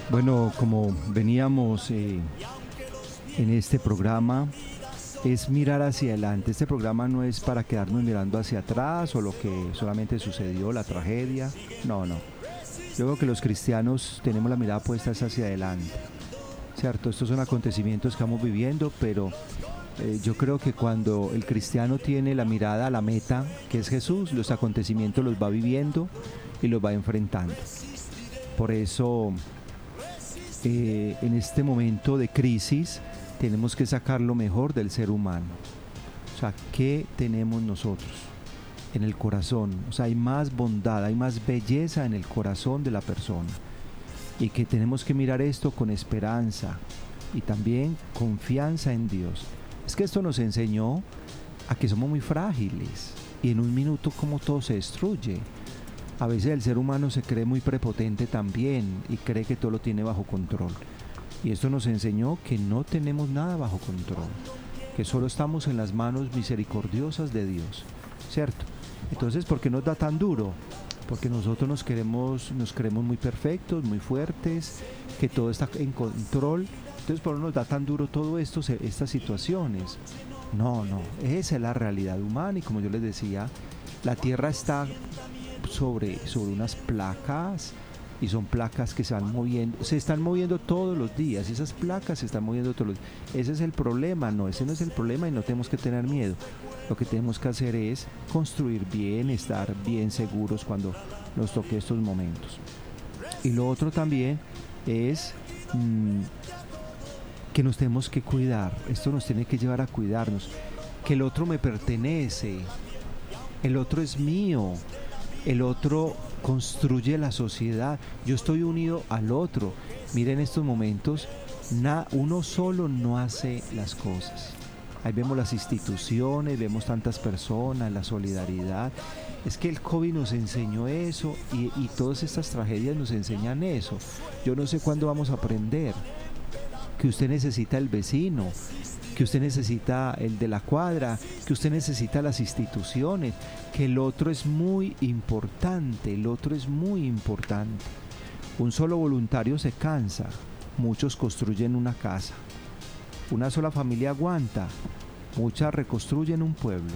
Bueno, como veníamos en este programa, es mirar hacia adelante. Este programa no es para quedarnos mirando hacia atrás o lo que solamente sucedió, la tragedia. No, no. Yo creo que los cristianos tenemos la mirada puesta hacia adelante. Cierto, estos son acontecimientos que estamos viviendo, pero yo creo que cuando el cristiano tiene la mirada a la meta, que es Jesús, los acontecimientos los va viviendo y los va enfrentando. Por eso, en este momento de crisis, tenemos que sacar lo mejor del ser humano. O sea, ¿qué tenemos nosotros en el corazón? O sea, hay más bondad, hay más belleza en el corazón de la persona. Y que tenemos que mirar esto con esperanza y también confianza en Dios. Es que esto nos enseñó a que somos muy frágiles y en un minuto como todo se destruye. A veces el ser humano se cree muy prepotente también y cree que todo lo tiene bajo control. Y esto nos enseñó que no tenemos nada bajo control, que solo estamos en las manos misericordiosas de Dios, ¿cierto? Entonces, ¿por qué nos da tan duro? Porque nosotros nos creemos muy perfectos, muy fuertes, que todo está en control. Entonces, ¿por qué nos da tan duro todo esto, estas situaciones? No, no, esa es la realidad humana y como yo les decía, la tierra está sobre unas placas y son placas que se están moviendo todos los días, esas placas se están moviendo todos los días. Ese es el problema, no, ese no es el problema y no tenemos que tener miedo. Lo que tenemos que hacer es construir bien, estar bien seguros cuando nos toque estos momentos. Y lo otro también es que nos tenemos que cuidar, esto nos tiene que llevar a cuidarnos, que el otro me pertenece, el otro es mío, el otro construye la sociedad, yo estoy unido al otro. Miren estos momentos, uno solo no hace las cosas. Ahí vemos las instituciones, vemos tantas personas, la solidaridad. Es que el COVID nos enseñó eso y todas estas tragedias nos enseñan eso. Yo no sé cuándo vamos a aprender que usted necesita el vecino, que usted necesita el de la cuadra, que usted necesita las instituciones, que el otro es muy importante, el otro es muy importante. Un solo voluntario se cansa, muchos construyen una casa, una sola familia aguanta, muchas reconstruyen un pueblo.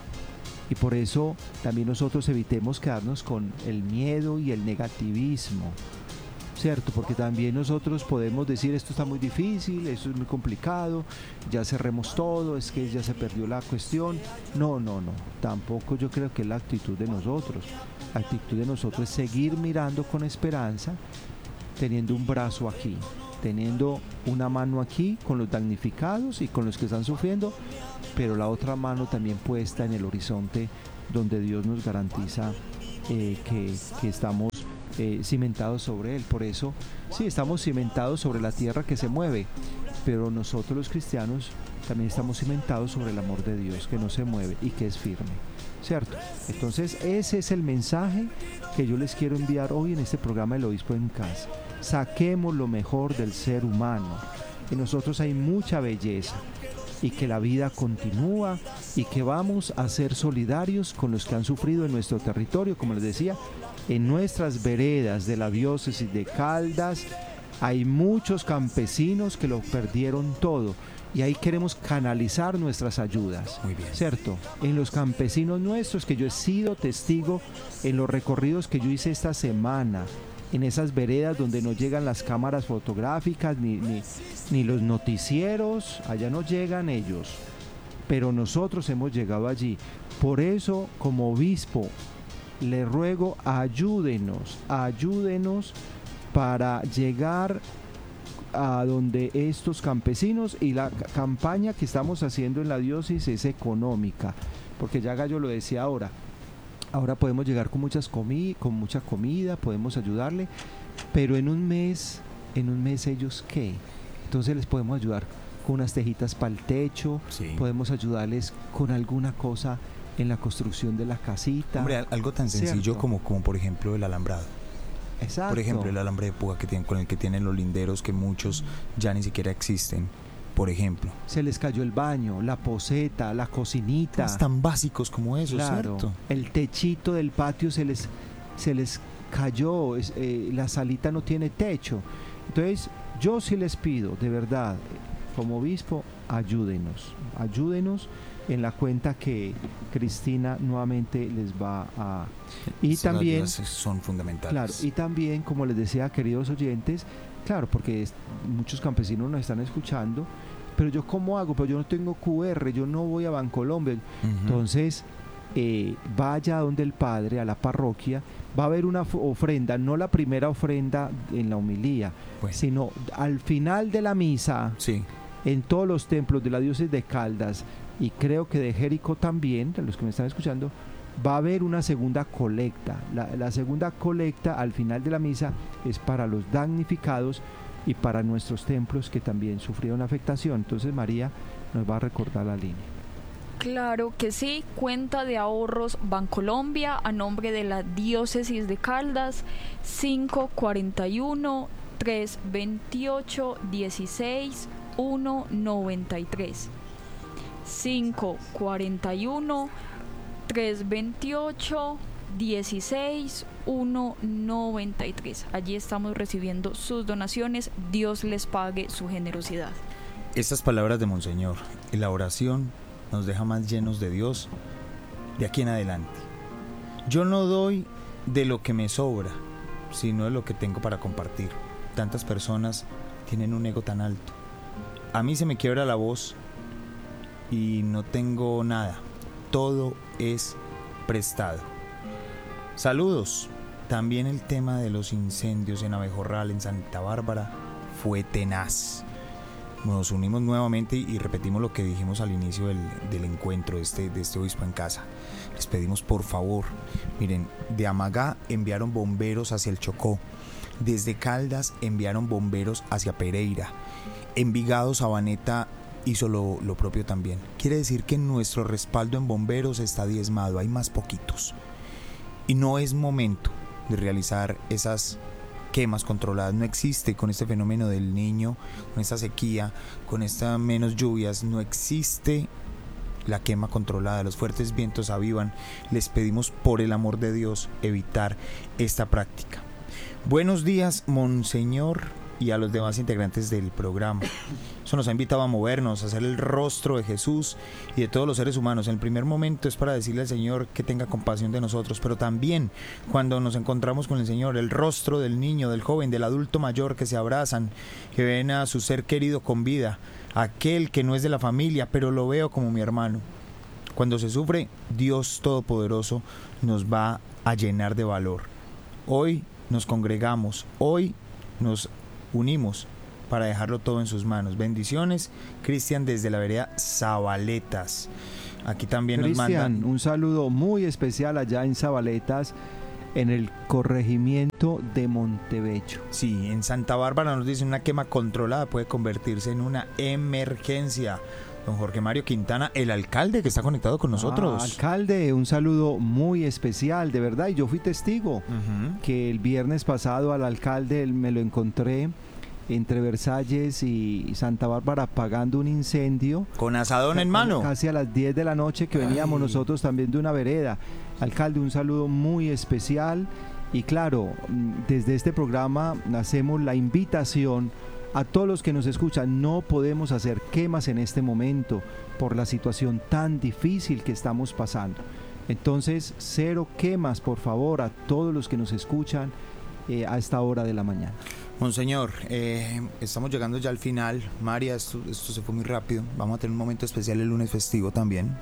Y por eso también nosotros evitemos quedarnos con el miedo y el negativismo, ¿cierto? Porque también nosotros podemos decir esto está muy difícil, esto es muy complicado, ya cerremos todo, es que ya se perdió la cuestión. No, no, no, tampoco yo creo que es la actitud de nosotros. La actitud de nosotros es seguir mirando con esperanza, teniendo un brazo aquí, teniendo una mano aquí con los damnificados y con los que están sufriendo, pero la otra mano también puesta en el horizonte donde Dios nos garantiza que estamos cimentados sobre él. Por eso, sí, estamos cimentados sobre la tierra que se mueve, pero nosotros los cristianos también estamos cimentados sobre el amor de Dios que no se mueve y que es firme, ¿cierto? Entonces ese es el mensaje que yo les quiero enviar hoy en este programa del Obispo en Casa. Saquemos lo mejor del ser humano. En nosotros hay mucha belleza y que la vida continúa y que vamos a ser solidarios con los que han sufrido en nuestro territorio. Como les decía, en nuestras veredas de la diócesis de Caldas hay muchos campesinos que lo perdieron todo y ahí queremos canalizar nuestras ayudas. Muy bien. ¿Cierto? En los campesinos nuestros, que yo he sido testigo en los recorridos que yo hice esta semana, en esas veredas donde no llegan las cámaras fotográficas ni los noticieros, allá no llegan ellos, pero nosotros hemos llegado allí. Por eso, como obispo, le ruego, ayúdenos para llegar a donde estos campesinos, y la campaña que estamos haciendo en la diócesis es económica, porque ya Gallo lo decía ahora podemos llegar con con mucha comida, podemos ayudarle, pero en un mes ellos ¿qué? Entonces les podemos ayudar con unas tejitas para el techo, Sí. podemos ayudarles con alguna cosa en la construcción de la casita. Hombre, algo tan sencillo ¿cierto? como por ejemplo el alambrado. Exacto. Por ejemplo, el alambre de púa con el que tienen los linderos, que muchos ya ni siquiera existen. Por ejemplo. Se les cayó el baño, la poceta, la cocinita. Temas tan básicos como eso, Claro, ¿cierto? el techito del patio se les cayó, la salita no tiene techo. Entonces, yo sí les pido, de verdad, como obispo, ayúdenos en la cuenta que Cristina nuevamente les va a... Y Esas también ayudas son fundamentales. Claro, y también, como les decía, queridos oyentes, claro, porque muchos campesinos nos están escuchando, pero yo ¿cómo hago? Pero yo no tengo QR, yo no voy a Bancolombia. Entonces, vaya donde el padre, a la parroquia, va a haber una ofrenda, no la primera ofrenda en la homilía, sino al final de la misa, en todos los templos de la diócesis de Caldas, y creo que de Jericó también, de los que me están escuchando, va a haber una segunda colecta. La segunda colecta al final de la misa es para los damnificados y para nuestros templos que también sufrieron afectación. Entonces María nos va a recordar la línea. Claro que sí, cuenta de ahorros Bancolombia a nombre de la diócesis de Caldas, 541 328 16 193. 541 328 16 193. Allí estamos recibiendo sus donaciones. Dios les pague su generosidad. Estas palabras de Monseñor y la oración nos deja más llenos de Dios de aquí en adelante. Yo no doy de lo que me sobra, sino de lo que tengo para compartir. Tantas personas tienen un ego tan alto. A mí se me quiebra la voz y no tengo nada. Todo es prestado. Saludos. También el tema de los incendios en Abejorral, en Santa Bárbara, fue tenaz. Nos unimos nuevamente y repetimos lo que dijimos al inicio del encuentro de este obispo en casa. Les pedimos por favor, miren, de Amagá enviaron bomberos hacia el Chocó, desde Caldas enviaron bomberos hacia Pereira, Envigado, Sabaneta hizo lo propio también. Quiere decir que nuestro respaldo en bomberos está diezmado, hay más poquitos. Y no es momento de realizar esas quemas controladas. No existe con este fenómeno del Niño, con esta sequía, con estas menos lluvias, no existe la quema controlada. Los fuertes vientos avivan. Les pedimos por el amor de Dios evitar esta práctica. Buenos días, Monseñor, y a los demás integrantes del programa. Eso nos ha invitado a movernos, a hacer el rostro de Jesús y de todos los seres humanos. En el primer momento es para decirle al Señor que tenga compasión de nosotros, pero también cuando nos encontramos con el Señor, el rostro del niño, del joven, del adulto mayor que se abrazan, que ven a su ser querido con vida, aquel que no es de la familia, pero lo veo como mi hermano. Cuando se sufre, Dios Todopoderoso nos va a llenar de valor. Hoy nos congregamos, hoy nos unimos para dejarlo todo en sus manos. Bendiciones, Cristian, desde la vereda Zabaletas. Aquí también nos mandan un saludo muy especial allá en Zabaletas, en el corregimiento de Montebello. Sí, en Santa Bárbara nos dicen una quema controlada puede convertirse en una emergencia. Don Jorge Mario Quintana, el alcalde que está conectado con nosotros. Alcalde, un saludo muy especial, de verdad, y yo fui testigo que el viernes pasado al alcalde me lo encontré entre Versalles y Santa Bárbara apagando un incendio. Con asadón en mano. Casi a las 10 de la noche que veníamos nosotros también de una vereda. Alcalde, un saludo muy especial y claro, desde este programa hacemos la invitación a todos los que nos escuchan. No podemos hacer quemas en este momento por la situación tan difícil que estamos pasando. Entonces, cero quemas, por favor, a todos los que nos escuchan a esta hora de la mañana. Monseñor, estamos llegando ya al final. María, esto se fue muy rápido. Vamos a tener un momento especial el lunes festivo también.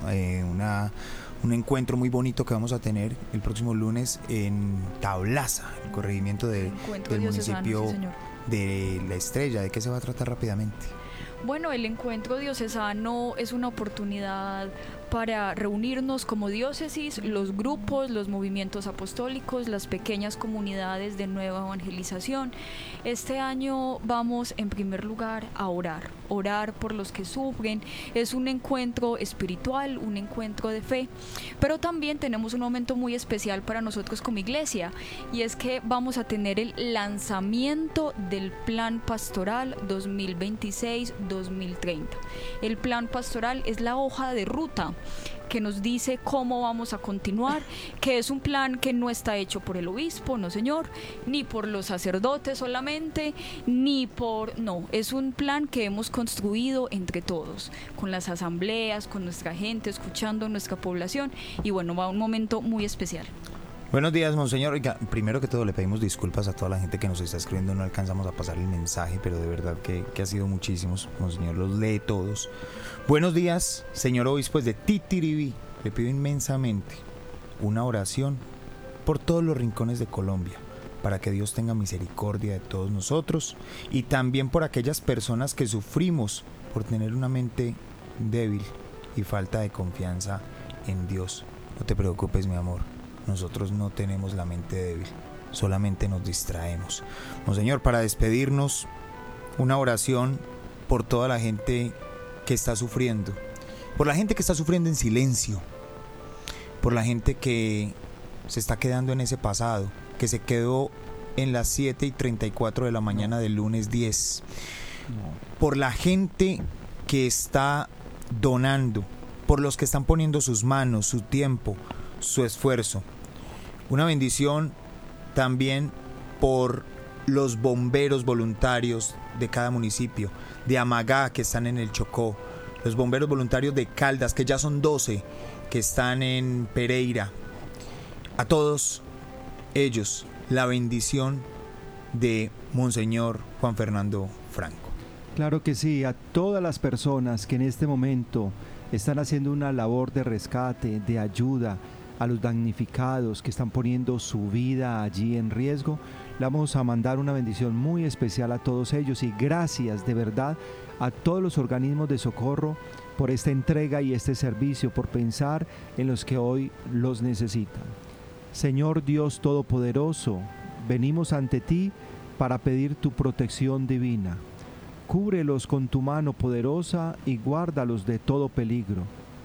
Un encuentro muy bonito que vamos a tener el próximo lunes en Tablaza, el corregimiento del municipio de La Estrella. ¿De qué se va a tratar rápidamente? Bueno, el encuentro diocesano es una oportunidad para reunirnos como diócesis, los grupos, los movimientos apostólicos, las pequeñas comunidades de nueva evangelización. Este año vamos en primer lugar a orar por los que sufren. Es un encuentro espiritual, un encuentro de fe, pero también tenemos un momento muy especial para nosotros como iglesia, y es que vamos a tener el lanzamiento del Plan Pastoral 2026-2030. El Plan Pastoral es la hoja de ruta que nos dice cómo vamos a continuar, que es un plan que no está hecho por el obispo, no señor, ni por los sacerdotes solamente, no, es un plan que hemos construido entre todos, con las asambleas, con nuestra gente, escuchando nuestra población, y bueno, va un momento muy especial. Buenos días, monseñor. Oiga, primero que todo le pedimos disculpas a toda la gente que nos está escribiendo, no alcanzamos a pasar el mensaje, pero de verdad que ha sido muchísimos, monseñor los lee todos. Buenos días, señor obispo de Titiribí, le pido inmensamente una oración por todos los rincones de Colombia, para que Dios tenga misericordia de todos nosotros y también por aquellas personas que sufrimos por tener una mente débil y falta de confianza en Dios. No te preocupes, mi amor. Nosotros no tenemos la mente débil, solamente nos distraemos. Monseñor, para despedirnos, una oración por toda la gente que está sufriendo, por la gente que está sufriendo en silencio, por la gente que se está quedando en ese pasado, que se quedó en las 7:34 de la mañana del lunes 10, por la gente que está donando, por los que están poniendo sus manos, su tiempo, su esfuerzo. Una bendición también por los bomberos voluntarios de cada municipio, de Amagá, que están en el Chocó, los bomberos voluntarios de Caldas, que ya son 12, que están en Pereira. A todos ellos, la bendición de Monseñor Juan Fernando Franco. Claro que sí, a todas las personas que en este momento están haciendo una labor de rescate, de ayuda, a los damnificados que están poniendo su vida allí en riesgo, le vamos a mandar una bendición muy especial a todos ellos y gracias de verdad a todos los organismos de socorro por esta entrega y este servicio, por pensar en los que hoy los necesitan. Señor Dios Todopoderoso, venimos ante ti para pedir tu protección divina. Cúbrelos con tu mano poderosa y guárdalos de todo peligro.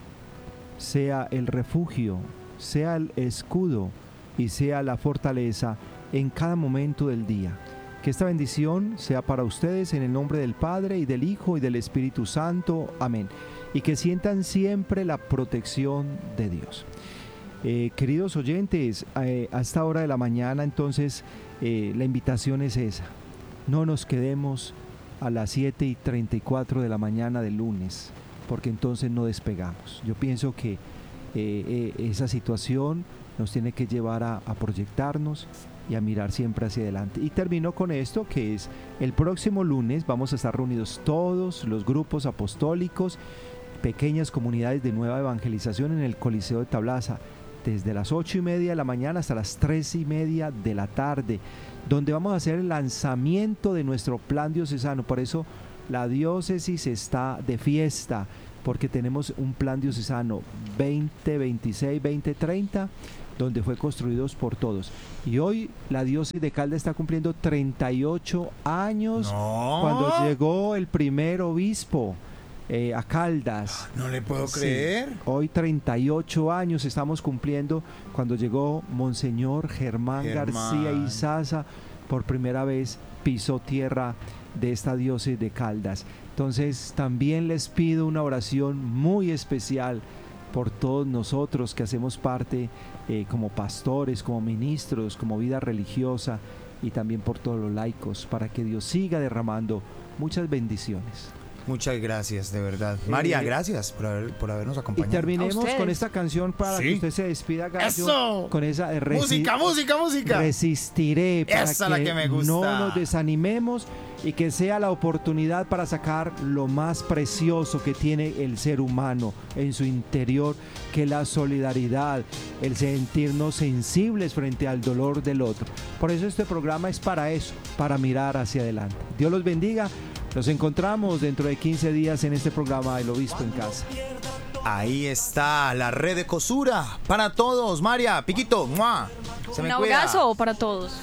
Sea el refugio, sea el escudo y sea la fortaleza en cada momento del día. Que esta bendición sea para ustedes en el nombre del Padre y del Hijo y del Espíritu Santo. Amén. Y que sientan siempre la protección de Dios. Queridos oyentes, a esta hora de la mañana entonces la invitación es esa. No nos quedemos a las 7:34 de la mañana del lunes, porque entonces no despegamos. Yo pienso que esa situación nos tiene que llevar a proyectarnos y a mirar siempre hacia adelante. Y termino con esto, que es el próximo lunes vamos a estar reunidos todos los grupos apostólicos, pequeñas comunidades de nueva evangelización en el Coliseo de Tablaza, desde las 8:30 de la mañana hasta las 3:30 de la tarde, donde vamos a hacer el lanzamiento de nuestro plan diocesano. Por eso la diócesis está de fiesta, porque tenemos un plan diocesano 2026-2030, donde fue construidos por todos. Y hoy la diócesis de Caldas está cumpliendo 38 años cuando llegó el primer obispo a Caldas. No le puedo creer. Hoy 38 años estamos cumpliendo cuando llegó Monseñor Germán García Izaza, por primera vez pisó tierra de esta diócesis de Caldas. Entonces también les pido una oración muy especial por todos nosotros que hacemos parte como pastores, como ministros, como vida religiosa, y también por todos los laicos, para que Dios siga derramando muchas bendiciones. Muchas gracias, de verdad. María, gracias por habernos acompañado. Y terminemos con esta canción para que usted se despida, Gallo. ¡Eso! Con esa música. Resistiré, para esa es la que me gusta. No nos desanimemos y que sea la oportunidad para sacar lo más precioso que tiene el ser humano en su interior, que es la solidaridad, el sentirnos sensibles frente al dolor del otro. Por eso este programa es para eso, para mirar hacia adelante. Dios los bendiga. Nos encontramos dentro de 15 días en este programa El Obispo en Casa. Ahí está la red de cosura para todos. María, Piquito, ¡mua! Se me cuida. Un abrazo para todos.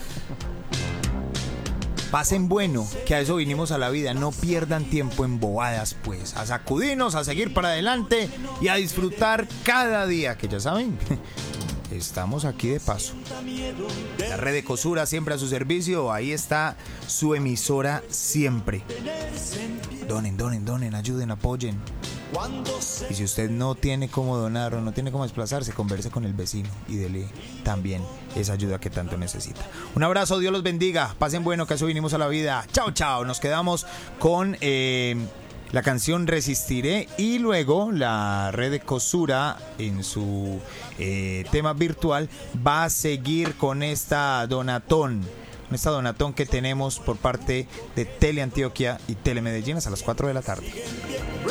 Pasen bueno, que a eso vinimos a la vida. No pierdan tiempo en bobadas, pues. A sacudirnos, a seguir para adelante y a disfrutar cada día, que ya saben, estamos aquí de paso. La red de cosura siempre a su servicio. Ahí está su emisora siempre. Donen, ayuden, apoyen. Y si usted no tiene cómo donar o no tiene cómo desplazarse, converse con el vecino y dele también esa ayuda que tanto necesita. Un abrazo, Dios los bendiga, pasen bueno, que a eso vinimos a la vida. Chao, chao. Nos quedamos con la canción Resistiré y luego la red de Cosura en su tema virtual va a seguir con esta donatón que tenemos por parte de Teleantioquia y Telemedellín hasta las 4 de la tarde.